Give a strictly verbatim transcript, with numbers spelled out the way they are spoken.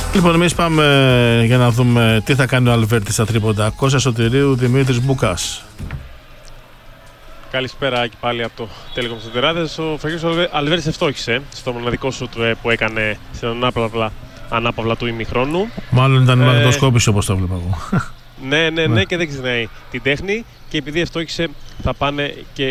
Λοιπόν, εμείς πάμε για να δούμε τι θα κάνει ο Αλβέρτης στα τρίποντα. Κώστας Σωτηρίου, Δημήτρης Μπούκας. Καλησπέρα και πάλι από το Telecom Σωτηράδες. Ο Φαγιός Αλβέρτης ευστόχησε στο μοναδικό σουτ που έκανε στην ανάπαυλα, ανάπαυλα του ημιχρόνου. Μάλλον ήταν ε... μαγνητοσκόπηση όπως το βλέπω εγώ. Ναι, ναι, ναι, και δεν ξεκινάει την τέχνη. Και επειδή ευστόχησε, θα πάνε και